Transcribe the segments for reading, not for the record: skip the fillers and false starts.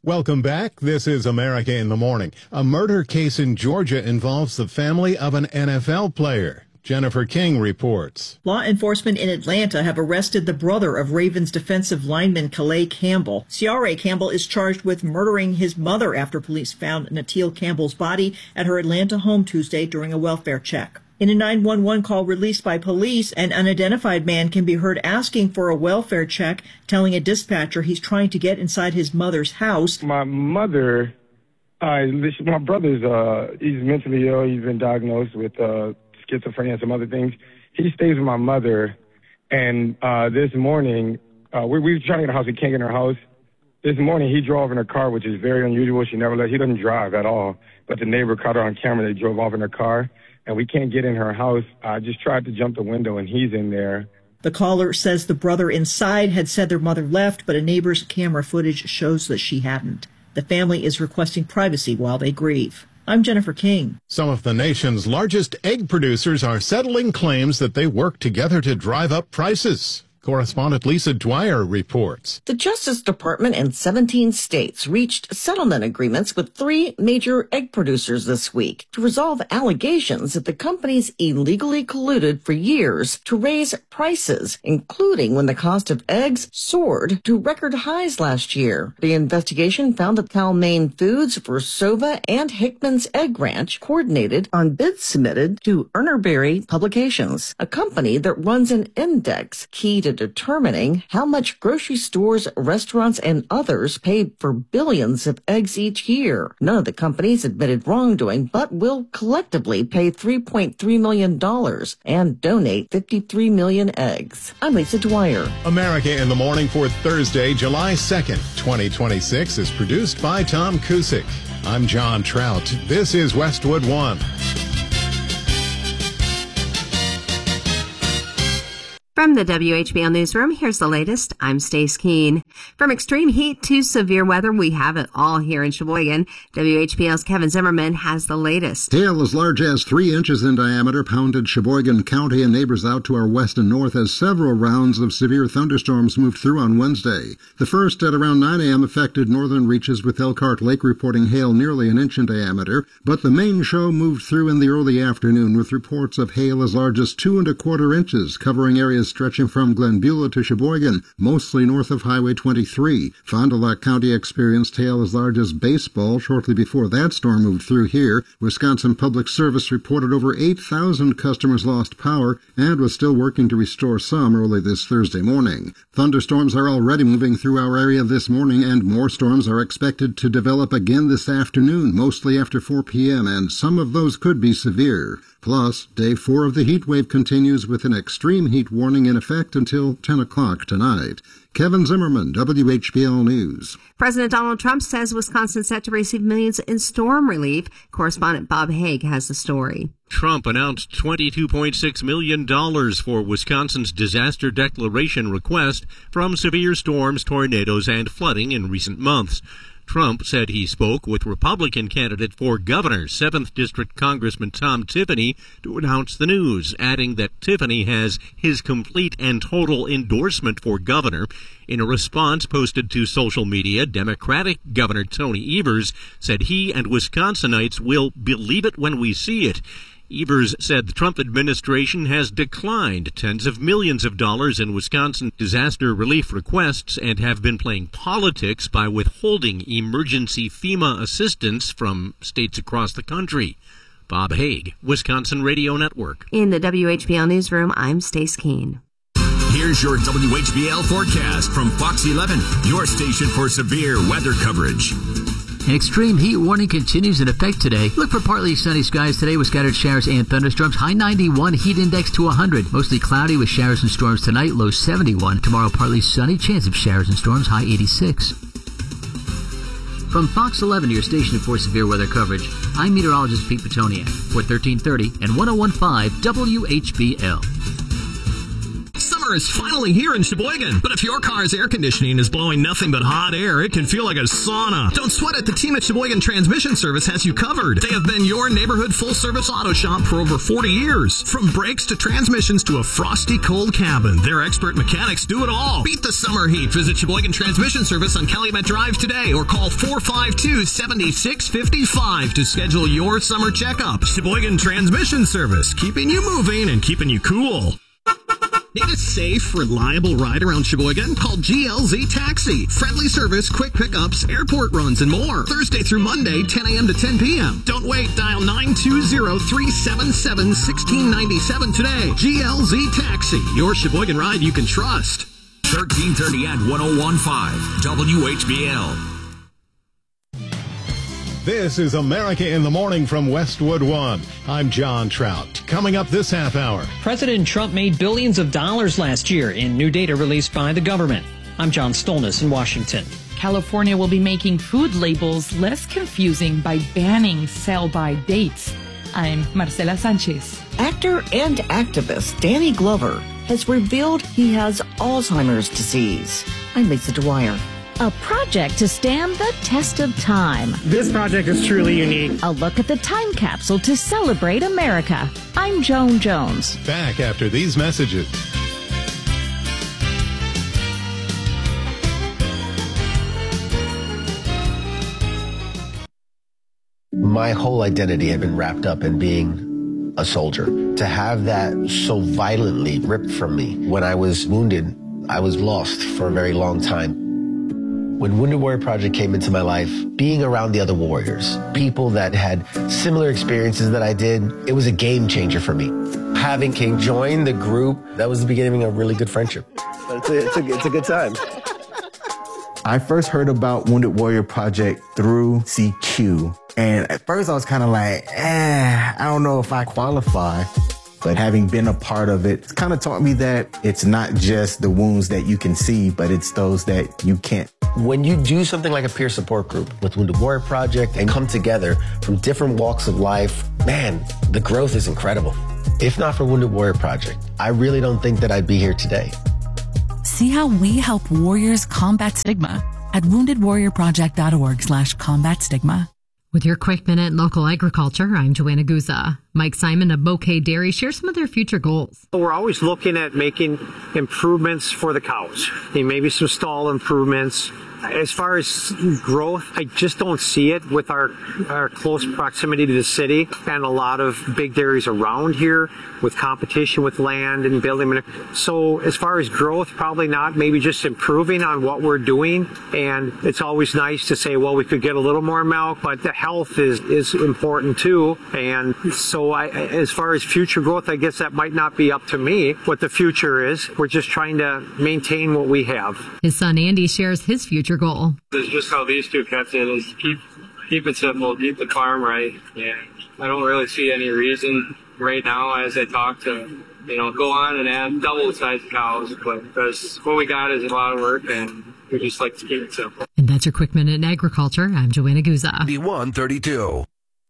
Welcome back. This is America in the Morning. A murder case in Georgia involves the family of an NFL player. Jennifer King reports. Law enforcement in Atlanta have arrested the brother of Ravens defensive lineman Calais Campbell. Ciara Campbell is charged with murdering his mother after police found Natil Campbell's body at her Atlanta home Tuesday during a welfare check. In a 911 call released by police, an unidentified man can be heard asking for a welfare check, telling a dispatcher he's trying to get inside his mother's house. My brother's, he's mentally ill. He's been diagnosed with schizophrenia and some other things. He stays with my mother, and this morning, we were trying to get a house. We can't get in our house. This morning, he drove in her car, which is very unusual. He doesn't drive at all, but the neighbor caught her on camera. They drove off in her car. And we can't get in her house. I just tried to jump the window, and he's in there. The caller says the brother inside had said their mother left, but a neighbor's camera footage shows that she hadn't. The family is requesting privacy while they grieve. I'm Jennifer King. Some of the nation's largest egg producers are settling claims that they work together to drive up prices. Correspondent Lisa Dwyer reports. The Justice Department and 17 states reached settlement agreements with 3 major egg producers this week to resolve allegations that the companies illegally colluded for years to raise prices, including when the cost of eggs soared to record highs last year. The investigation found that Cal-Maine Foods, Versova, and Hickman's Egg Ranch coordinated on bids submitted to Urnerberry Publications, a company that runs an index key to determining how much grocery stores, restaurants, and others paid for billions of eggs each year. None of the companies admitted wrongdoing, but will collectively pay $3.3 million and donate 53 million eggs. I'm Lisa Dwyer. America in the Morning for Thursday, July 2nd, 2026 is produced by Tom Cusick. I'm John Trout. This is Westwood One. From the WHBL Newsroom, here's the latest. I'm Stace Keene. From extreme heat to severe weather, we have it all here in Sheboygan. WHBL's Kevin Zimmerman has the latest. Hail as large as 3 inches in diameter pounded Sheboygan County and neighbors out to our west and north as several rounds of severe thunderstorms moved through on Wednesday. The first at around 9 a.m. affected northern reaches with Elkhart Lake reporting hail nearly an inch in diameter, but the main show moved through in the early afternoon with reports of hail as large as 2 1/4 inches covering areas stretching from Glen Beulah to Sheboygan, mostly north of Highway 23. Fond du Lac County experienced hail as large as baseball shortly before that storm moved through here. Wisconsin Public Service reported over 8,000 customers lost power and was still working to restore some early this Thursday morning. Thunderstorms are already moving through our area this morning, and more storms are expected to develop again this afternoon, mostly after 4 p.m., and some of those could be severe. Plus, Day 4 of the heat wave continues with an extreme heat warning in effect until 10 o'clock tonight. Kevin Zimmerman, WHBL News. President Donald Trump says Wisconsin's set to receive millions in storm relief. Correspondent Bob Haig has the story. Trump announced $22.6 million for Wisconsin's disaster declaration request from severe storms, tornadoes, and flooding in recent months. Trump said he spoke with Republican candidate for governor, 7th District Congressman Tom Tiffany, to announce the news, adding that Tiffany has his complete and total endorsement for governor. In a response posted to social media, Democratic Governor Tony Evers said he and Wisconsinites will believe it when we see it. Evers said the Trump administration has declined tens of millions of dollars in Wisconsin disaster relief requests and have been playing politics by withholding emergency FEMA assistance from states across the country. Bob Haig, Wisconsin Radio Network. In the WHBL Newsroom, I'm Stace Keene. Here's your WHBL forecast from Fox 11, your station for severe weather coverage. An extreme heat warning continues in effect today. Look for partly sunny skies today with scattered showers and thunderstorms. High 91, heat index to 100. Mostly cloudy with showers and storms tonight. Low 71. Tomorrow partly sunny. Chance of showers and storms. High 86. From Fox 11, your station for severe weather coverage, I'm meteorologist Pete Petoniak for 1330 and 1015 WHBL. Summer Summer is finally here in Sheboygan. But if your car's air conditioning is blowing nothing but hot air, it can feel like a sauna. Don't sweat it. The team at Sheboygan Transmission Service has you covered. They have been your neighborhood full-service auto shop for over 40 years. From brakes to transmissions to a frosty cold cabin, their expert mechanics do it all. Beat the summer heat. Visit Sheboygan Transmission Service on Calumet Drive today or call 452-7655 to schedule your summer checkup. Sheboygan Transmission Service, keeping you moving and keeping you cool. Need a safe, reliable ride around Sheboygan? Call GLZ Taxi. Friendly service, quick pickups, airport runs, and more. Thursday through Monday, 10 a.m. to 10 p.m. Don't wait. Dial 920-377-1697 today. GLZ Taxi, your Sheboygan ride you can trust. 1330 and 101.5 WHBL. This is America in the Morning from Westwood One. I'm John Trout. Coming up this half hour. President Trump made billions of dollars last year in new data released by the government. I'm John Stolness in Washington. California will be making food labels less confusing by banning sell-by dates. I'm Marcela Sanchez. Actor and activist Danny Glover has revealed he has Alzheimer's disease. I'm Lisa Dwyer. A project to stand the test of time. This project is truly unique. A look at the time capsule to celebrate America. I'm Joan Jones. Back after these messages. My whole identity had been wrapped up in being a soldier. To have that so violently ripped from me when I was wounded, I was lost for a very long time. When Wounded Warrior Project came into my life, being around the other warriors, people that had similar experiences that I did, it was a game changer for me. Having King join the group, that was the beginning of a really good friendship. It's a good time. I first heard about Wounded Warrior Project through CQ. And at first I was kind of like, I don't know if I qualify. But having been a part of it, it's kind of taught me that it's not just the wounds that you can see, but it's those that you can't. When you do something like a peer support group with Wounded Warrior Project and come together from different walks of life, man, the growth is incredible. If not for Wounded Warrior Project, I really don't think that I'd be here today. See how we help warriors combat stigma at woundedwarriorproject.org/combat stigma. With your quick minute local agriculture, I'm Joanna Guza. Mike Simon of Bouquet Dairy shares some of their future goals. We're always looking at making improvements for the cows. Maybe some stall improvements. As far as growth, I just don't see it with our close proximity to the city and a lot of big dairies around here with competition with land and building. So as far as growth, probably not. Maybe just improving on what we're doing. And it's always nice to say, well, we could get a little more milk, but the health is important too. And so as far as future growth, I guess that might not be up to me what the future is. We're just trying to maintain what we have. His son Andy shares his future goal. It's just how these two kept it, is keep it simple, keep the farm right. Yeah, I don't really see any reason right now as I talk to, go on and add double the size of cows, but because what we got is a lot of work and we just like to keep it simple. And that's your quick minute in agriculture. I'm Joanna Guza. 132.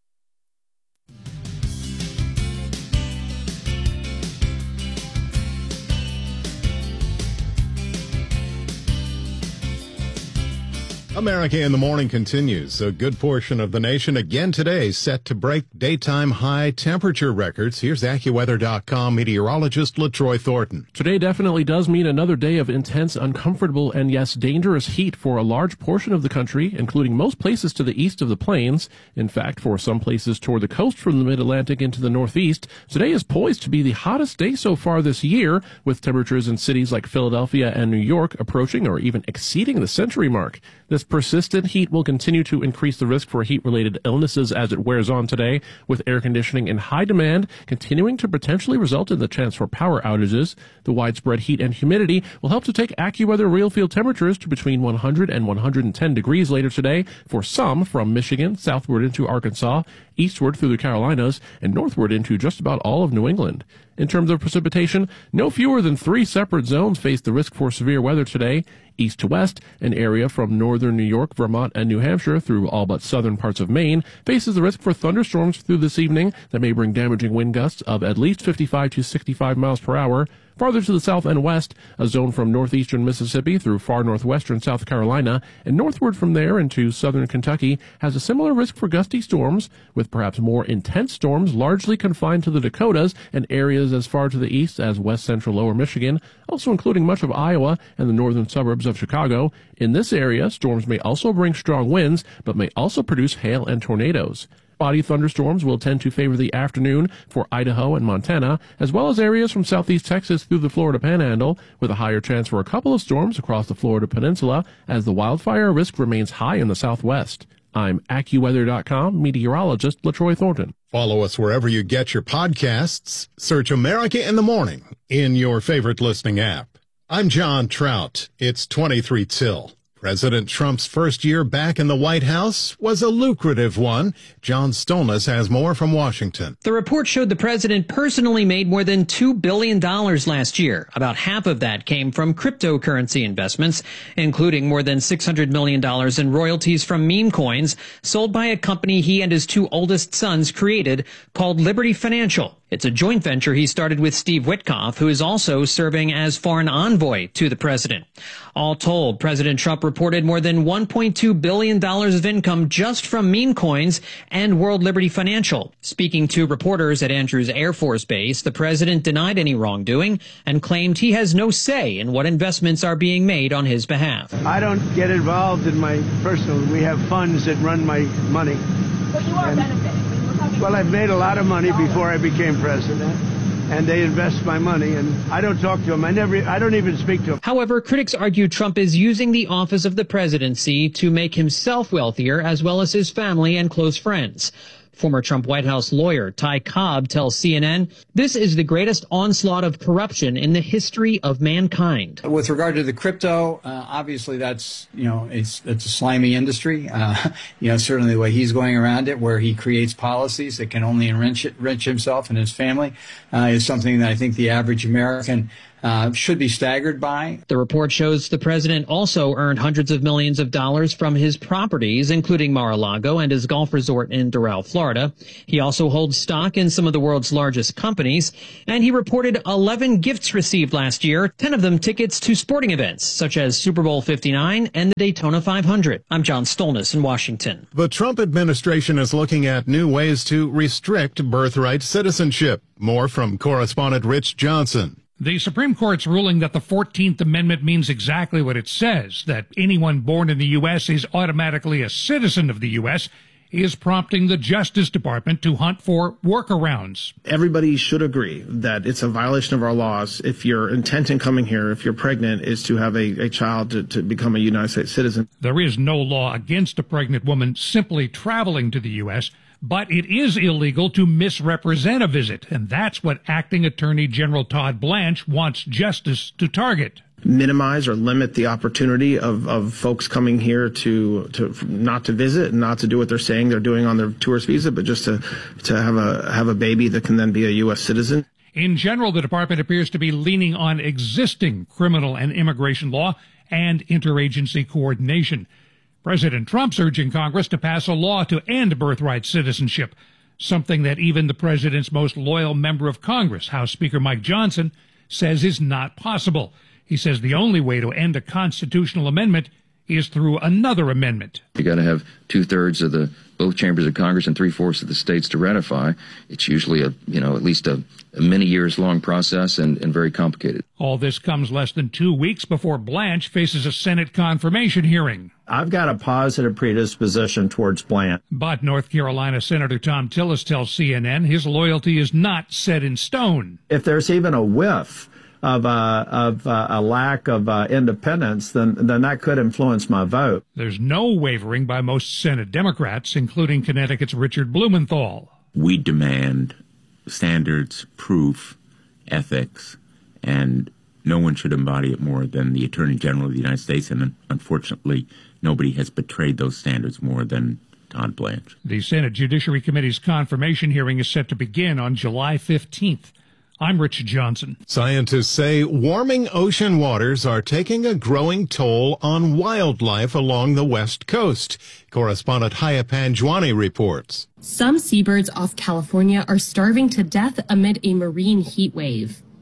America in the Morning continues. A good portion of the nation again today set to break daytime high temperature records. Here's AccuWeather.com meteorologist LaTroy Thornton. Today definitely does mean another day of intense, uncomfortable, and yes, dangerous heat for a large portion of the country, including most places to the east of the plains. In fact, for some places toward the coast from the mid-Atlantic into the northeast, today is poised to be the hottest day so far this year, with temperatures in cities like Philadelphia and New York approaching or even exceeding the century mark. This persistent heat will continue to increase the risk for heat-related illnesses as it wears on today, with air conditioning in high demand continuing to potentially result in the chance for power outages. The widespread heat and humidity will help to take AccuWeather real field temperatures to between 100 and 110 degrees later today for some from Michigan southward into Arkansas, eastward through the Carolinas, and northward into just about all of New England. In terms of precipitation, no fewer than 3 separate zones face the risk for severe weather today. East to west, an area from northern New York, Vermont, and New Hampshire through all but southern parts of Maine faces the risk for thunderstorms through this evening that may bring damaging wind gusts of at least 55 to 65 miles per hour. Farther to the south and west, a zone from northeastern Mississippi through far northwestern South Carolina and northward from there into southern Kentucky has a similar risk for gusty storms, with perhaps more intense storms largely confined to the Dakotas and areas as far to the east as west central lower Michigan, also including much of Iowa and the northern suburbs of Chicago. In this area, storms may also bring strong winds, but may also produce hail and tornadoes. Spotty thunderstorms will tend to favor the afternoon for Idaho and Montana, as well as areas from southeast Texas through the Florida Panhandle, with a higher chance for a couple of storms across the Florida Peninsula, as the wildfire risk remains high in the southwest. I'm AccuWeather.com meteorologist LaTroy Thornton. Follow us wherever you get your podcasts. Search America in the Morning in your favorite listening app. I'm John Trout. It's 23 till. President Trump's first year back in the White House was a lucrative one. John Stolnis has more from Washington. The report showed the president personally made more than $2 billion last year. About half of that came from cryptocurrency investments, including more than $600 million in royalties from meme coins sold by a company he and his two oldest sons created called Liberty Financial. It's a joint venture he started with Steve Witkoff, who is also serving as foreign envoy to the president. All told, President Trump reported more than $1.2 billion of income just from meme coins and World Liberty Financial. Speaking to reporters at Andrews Air Force Base, the president denied any wrongdoing and claimed he has no say in what investments are being made on his behalf. I don't get involved in my personal. We have funds that run my money. But you are benefiting. Well, I've made a lot of money before I became president, and they invest my money, and I don't talk to them. I don't even speak to them. However, critics argue Trump is using the office of the presidency to make himself wealthier, as well as his family and close friends. Former Trump White House lawyer Ty Cobb tells CNN, this is the greatest onslaught of corruption in the history of mankind. With regard to the crypto, obviously that's, it's a slimy industry. Certainly the way he's going around it, where he creates policies that can only enrich himself and his family, is something that I think the average American should be staggered by. The report shows the president also earned hundreds of millions of dollars from his properties, including Mar-a-Lago and his golf resort in Doral, Florida. He also holds stock in some of the world's largest companies, and he reported 11 gifts received last year, 10 of them tickets to sporting events, such as Super Bowl 59 and the Daytona 500. I'm John Stolnis in Washington. The Trump administration is looking at new ways to restrict birthright citizenship. More from correspondent Rich Johnson. The Supreme Court's ruling that the 14th Amendment means exactly what it says, that anyone born in the U.S. is automatically a citizen of the U.S., is prompting the Justice Department to hunt for workarounds. Everybody should agree that it's a violation of our laws if your intent in coming here, if you're pregnant, is to have a child to become a United States citizen. There is no law against a pregnant woman simply traveling to the U.S., but it is illegal to misrepresent a visit, and that's what Acting Attorney General Todd Blanche wants justice to target. Minimize or limit the opportunity of folks coming here to not to visit and not to do what they're saying they're doing on their tourist visa, but just to have a baby that can then be a U.S. citizen. In general, the department appears to be leaning on existing criminal and immigration law and interagency coordination. President Trump's urging Congress to pass a law to end birthright citizenship, something that even the president's most loyal member of Congress, House Speaker Mike Johnson, says is not possible. He says the only way to end a constitutional amendment is through another amendment. You got to have 2/3 of both chambers of Congress and 3/4 of the states to ratify. It's usually at least a many years long process and very complicated. All this comes less than 2 weeks before Blanche faces a Senate confirmation hearing. I've got a positive predisposition towards Blanche. But North Carolina Senator Tom Tillis tells CNN his loyalty is not set in stone. If there's even a whiff of a lack of independence, then that could influence my vote. There's no wavering by most Senate Democrats, including Connecticut's Richard Blumenthal. We demand standards, proof, ethics, and no one should embody it more than the Attorney General of the United States, and unfortunately, nobody has betrayed those standards more than Todd Blanche. The Senate Judiciary Committee's confirmation hearing is set to begin on July 15th. I'm Rich Johnson. Scientists say warming ocean waters are taking a growing toll on wildlife along the West Coast. Correspondent Haya Panjwani reports. Some seabirds off California are starving to death amid a marine heat wave.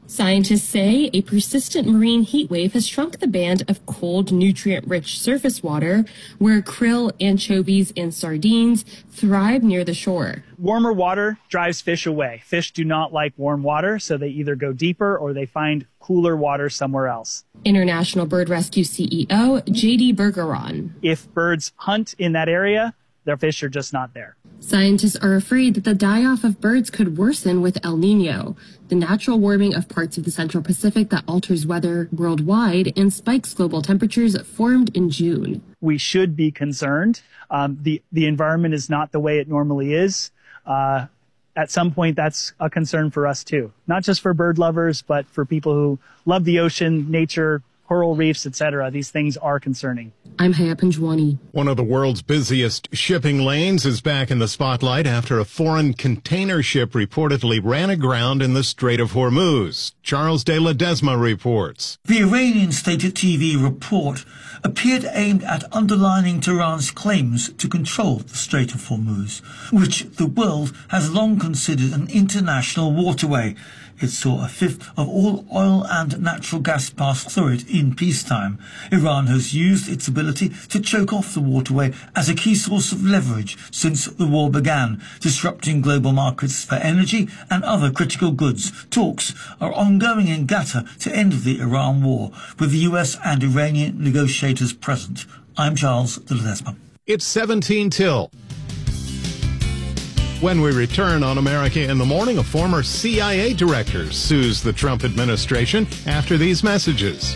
Scientists say a persistent marine heat wave has shrunk the band of cold, nutrient-rich surface water where krill, anchovies, and sardines thrive near the shore. Warmer water drives fish away. Fish do not like warm water, so they either go deeper or they find cooler water somewhere else. International Bird Rescue CEO J.D. Bergeron. If birds hunt in that area, their fish are just not there. Scientists are afraid that the die-off of birds could worsen with El Nino, the natural warming of parts of the Central Pacific that alters weather worldwide and spikes global temperatures formed in June. We should be concerned. The environment is not the way it normally is. At some point, that's a concern for us too. Not just for bird lovers, but for people who love the ocean, nature, coral reefs, etc. These things are concerning. I'm Haya Panjwani. One of the world's busiest shipping lanes is back in the spotlight after a foreign container ship reportedly ran aground in the Strait of Hormuz. Charles de Ledesma reports. The Iranian state TV report appeared aimed at underlining Tehran's claims to control the Strait of Hormuz, which the world has long considered an international waterway. It saw a fifth of all oil and natural gas pass through it in peacetime. Iran has used its ability to choke off the waterway as a key source of leverage since the war began, disrupting global markets for energy and other critical goods. Talks are ongoing in Qatar to end the Iran war, with the US and Iranian negotiators present. I'm Charles de Ledesma. It's 17 till. When we return on America in the Morning, a former CIA director sues the Trump administration after these messages.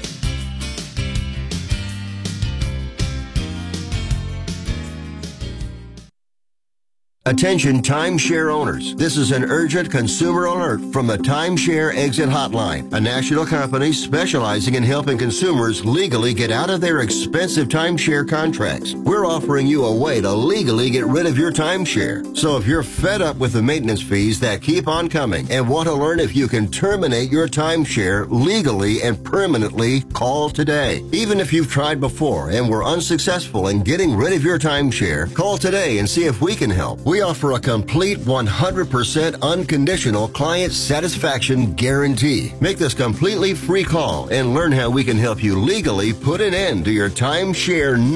Attention timeshare owners. This is an urgent consumer alert from the Timeshare Exit Hotline, a national company specializing in helping consumers legally get out of their expensive timeshare contracts. We're offering you a way to legally get rid of your timeshare. So if you're fed up with the maintenance fees that keep on coming and want to learn if you can terminate your timeshare legally and permanently, call today. Even if you've tried before and were unsuccessful in getting rid of your timeshare, call today and see if we can help. We offer a complete 100% unconditional client satisfaction guarantee. Make this completely free call and learn how we can help you legally put an end to your timeshare